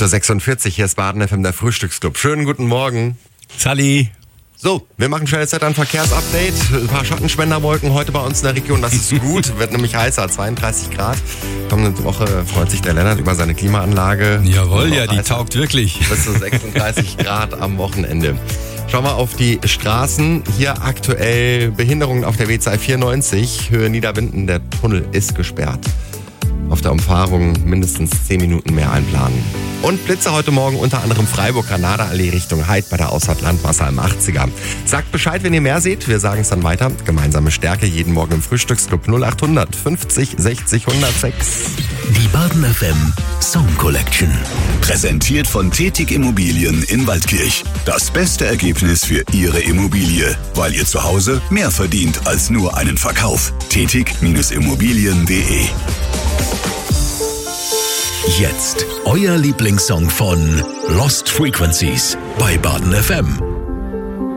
8.46 Uhr, hier ist Baden FM, der Frühstücksclub. Schönen guten Morgen. Sally. So, wir machen schnell jetzt ein Verkehrsupdate. Ein paar Schattenspenderwolken heute bei uns in der Region, das ist gut. Wird nämlich heißer, 32 Grad. Kommende Woche freut sich der Lennart über seine Klimaanlage. Jawohl, ja, die taugt wirklich. Bis zu 36 Grad am Wochenende. Schauen wir auf die Straßen. Hier aktuell Behinderungen auf der WZ 94, Höhe Niederwinden. Der Tunnel ist gesperrt. Auf der Umfahrung mindestens 10 Minuten mehr einplanen. Und Blitze heute Morgen unter anderem Freiburg-Granada-Allee Richtung Heid bei der Ausfahrt Landwasser im 80er. Sagt Bescheid, wenn ihr mehr seht. Wir sagen es dann weiter. Gemeinsame Stärke jeden Morgen im Frühstücksclub 0800 50 60 106. Die Baden FM Song Collection. Präsentiert von Tetig Immobilien in Waldkirch. Das beste Ergebnis für Ihre Immobilie, weil ihr zu Hause mehr verdient als nur einen Verkauf. Tetig-Immobilien.de. Jetzt euer Lieblingssong von Lost Frequencies bei Baden FM.